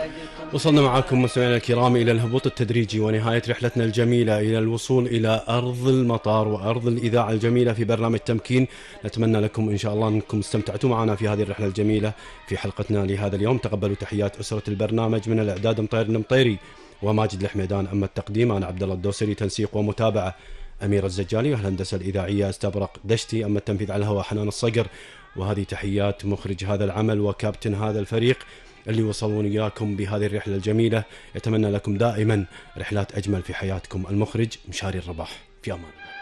وصلنا معكم مستمعينا الكرام إلى الهبوط التدريجي ونهاية رحلتنا الجميلة إلى الوصول إلى أرض المطار وأرض الإذاعة الجميلة في برنامج تمكين. نتمنى لكم إن شاء الله أنكم استمتعتوا معنا في هذه الرحلة الجميلة في حلقتنا لهذا اليوم. تقبلوا تحيات أسرة البرنامج من الإعداد مطير المطيري وماجد الحميدان، أما التقديم أنا عبد الله الدوسري، تنسيق ومتابعة أمير الزجالي، والهندسة الإذاعية استبرق دشتي، أما التنفيذ على الهواء حنان الصقر. وهذه تحيات مخرج هذا العمل وكابتن هذا الفريق اللي وصلون إياكم بهذه الرحلة الجميلة. يتمنى لكم دائما رحلات أجمل في حياتكم. المخرج مشاري الرباح، في أمان الله.